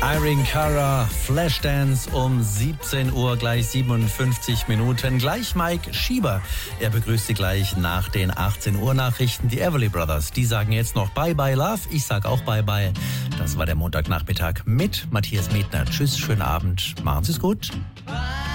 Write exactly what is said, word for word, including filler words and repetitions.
Irene Cara, Flashdance um siebzehn Uhr, gleich siebenundfünfzig Minuten. Gleich Mike Schieber. Er begrüßt Sie gleich nach den achtzehn Uhr Nachrichten. Die Everly Brothers, die sagen jetzt noch Bye Bye Love. Ich sag auch Bye Bye. Das war der Montagnachmittag mit Matthias Medtner. Tschüss, schönen Abend. Machen Sie es gut. Bye.